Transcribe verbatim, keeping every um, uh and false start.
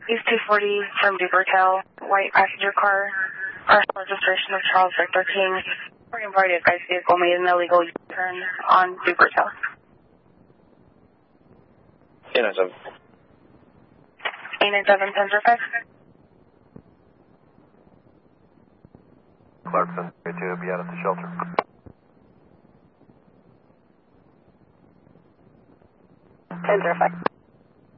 East two forty from Dupertel, white passenger car, partial registration of Charles Victor King, Oregon Party advice vehicle made an illegal U-turn on Dupertel. eight nine seven. eight nine seven, Sensor five. Clarkson, three two, be out at the shelter. Sensor five.